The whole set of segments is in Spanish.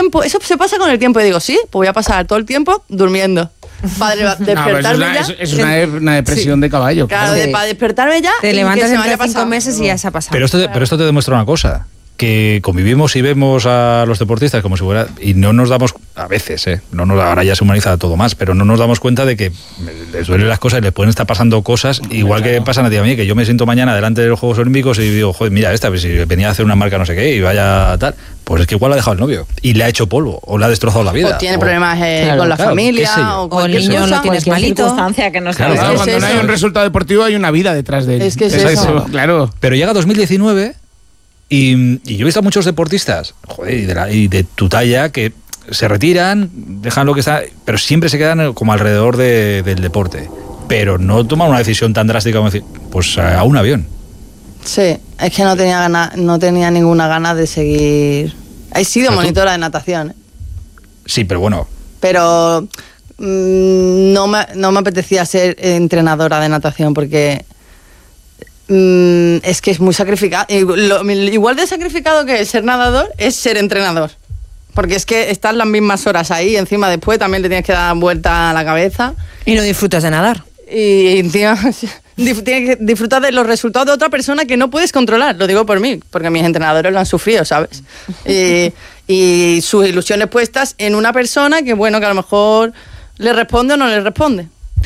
tiempo, eso se pasa con el tiempo. Y digo, sí, pues voy a pasar todo el tiempo durmiendo. Para despertarme es una depresión de caballo. Claro, para despertarme ya. Te levantas entre 5 meses y ya se ha pasado. Pero esto te demuestra una cosa. Que convivimos y vemos a los deportistas como si fuera, y no nos damos, a veces, ahora ya se humaniza todo más, pero no nos damos cuenta de que les duelen las cosas y les pueden estar pasando cosas, igual que pasan a ti y a mí, que yo me siento mañana delante de los Juegos Olímpicos y digo, joder, mira pues si venía a hacer una marca no sé qué y vaya tal, pues es que igual ha dejado el novio y le ha hecho polvo o le ha destrozado la vida. O tiene problemas con la familia, o el niño lo tienes malito. Que no cuando no hay un resultado deportivo hay una vida detrás de él. Es que es eso. Claro. Pero llega 2019... Y yo he visto a muchos deportistas, y de tu talla, que se retiran, dejan lo que está, pero siempre se quedan como alrededor del deporte. Pero no toman una decisión tan drástica como decir, pues a un avión. Sí, es que no tenía ninguna gana de seguir. He sido monitora de natación. Sí, pero bueno. Pero no me apetecía ser entrenadora de natación porque... es que es muy sacrificado. Igual de sacrificado que ser nadador es ser entrenador. Porque es que estás las mismas horas ahí, encima después también le tienes que dar vuelta a la cabeza. Y no disfrutas de nadar. Y encima tienes que disfrutar de los resultados de otra persona que no puedes controlar. Lo digo por mí, porque mis entrenadores lo han sufrido, ¿sabes? Y sus ilusiones puestas en una persona que, bueno, que a lo mejor le responde o no le responde.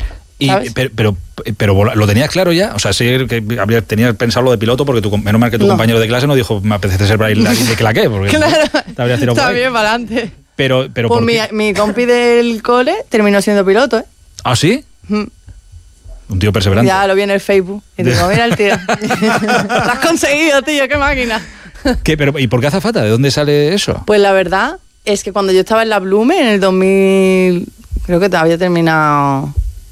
Pero lo tenías claro ya, o sea, sí que tenías pensado lo de piloto porque menos mal que tu compañero de clase no dijo me apetece ser bailarín de claqué, porque claro, te habrías tirado está por ahí. bien para adelante. Pero pues mi compi del cole terminó siendo piloto, ¿eh? ¿Ah, sí? Un tío perseverante. Ya lo vi en el Facebook y digo, mira el tío. Lo has conseguido, tío, qué máquina. ¿Y por qué azafata? ¿De dónde sale eso? Pues la verdad es que cuando yo estaba en la Blume en el 2000, creo que había terminado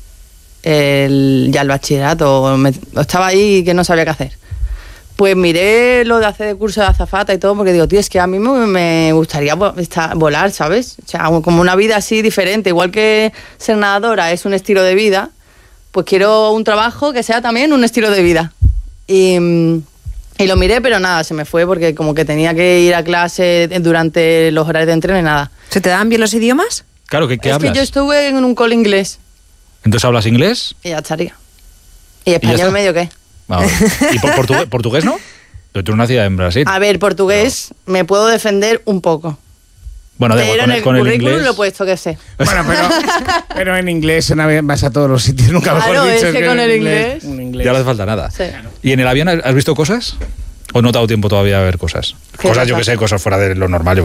ya el bachillerato, estaba ahí y que no sabía qué hacer. Pues miré lo de hacer de curso de azafata y todo, porque digo, tío, es que a mí me gustaría volar, ¿sabes? O sea, como una vida así diferente, igual que ser nadadora es un estilo de vida, pues quiero un trabajo que sea también un estilo de vida. Y lo miré, pero nada, se me fue porque como que tenía que ir a clase durante los horarios de entreno y nada. ¿Se te dan bien los idiomas? Claro, ¿qué hablas? Es que yo estuve en un cole inglés. ¿Entonces hablas inglés? Y ya estaría. ¿Y español medio qué? Vamos. ¿Y portugués no? Tú nacida en Brasil. A ver, portugués me puedo defender un poco. Bueno, pero en el con currículum el inglés... lo he puesto que sé. Bueno, pero en inglés vas a todos los sitios, nunca mejor claro, dicho. Es que con el inglés... Ya no hace falta nada. Sí. ¿Y en el avión has visto cosas? ¿O no te ha dado tiempo todavía a ver cosas? Cosas, yo que sé, cosas fuera de lo normal.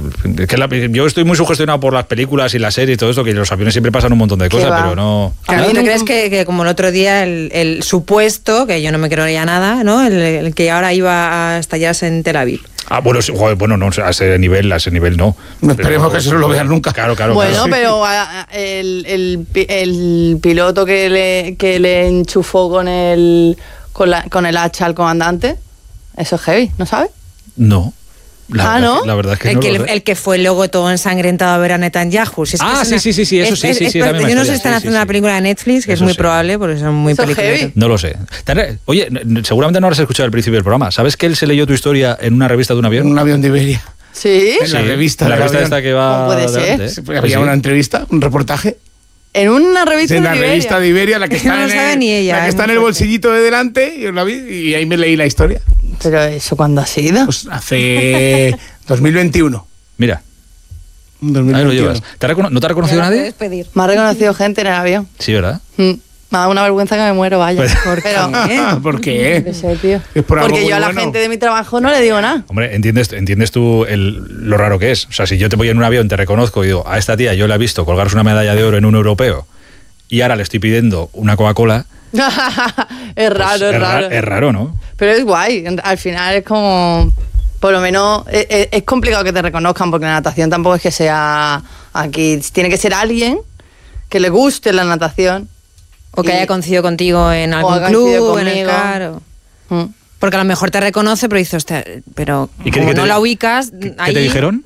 Yo estoy muy sugestionado por las películas y las series y todo esto, que en los aviones siempre pasan un montón de cosas, pero no... Claro, ¿tú crees que como el otro día el supuesto, que yo no me creo ya nada, ¿no? El que ahora iba a estallarse en Tel Aviv? Ah, bueno, no, a ese nivel no. Esperemos que eso no lo vean nunca. Claro. Bueno, claro. pero el piloto que le enchufó con el hacha al comandante, eso es heavy, ¿no sabes? No. ¿no? La verdad es que el que fue luego todo ensangrentado a ver a Netanyahu. Sí, eso sí. Yo no sé si están haciendo una película de Netflix, que es muy probable, porque son muy películas. No lo sé. Oye, seguramente no habrás escuchado al principio del programa. ¿Sabes que él se leyó tu historia en una revista de un avión? En un avión de Iberia. ¿Sí? En la revista. La revista esta que va... ¿Cómo puede ser? Sí, había una entrevista, un reportaje. En una revista de Iberia. En la revista de Iberia, la que está, la que está en el bolsillito de delante, yo la vi y ahí me leí la historia. ¿Pero eso cuándo ha sido? Pues hace 2021. Mira. 2021. Ahí lo llevas. ¿No te ha reconocido nadie? Me ha reconocido gente en el avión. Sí, ¿verdad? Me ha dado una vergüenza que me muero, vaya. ¿Por qué? No sé, tío. Porque yo a la gente de mi trabajo no le digo nada. Hombre, entiendes tú lo raro que es. O sea, si yo te voy en un avión, te reconozco y digo, a esta tía yo la he visto colgarse una medalla de oro en un europeo y ahora le estoy pidiendo una Coca-Cola. Es raro, pues raro. Es raro, ¿no? Pero es guay. Al final es como... Por lo menos es complicado que te reconozcan porque la natación tampoco es que sea... Aquí tiene que ser alguien que le guste la natación. O que haya coincidido contigo en algún club, en el CAR. Porque a lo mejor te reconoce, pero dices, pero como no la ubicas... ¿Qué te dijeron?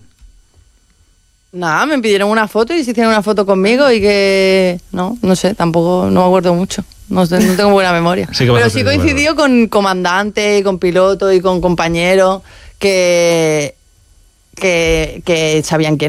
Nada, me pidieron una foto y se hicieron una foto conmigo y que... No sé, tampoco no me acuerdo mucho. No tengo buena memoria. Pero sí coincidió con comandante, con piloto y con compañeros que sabían quién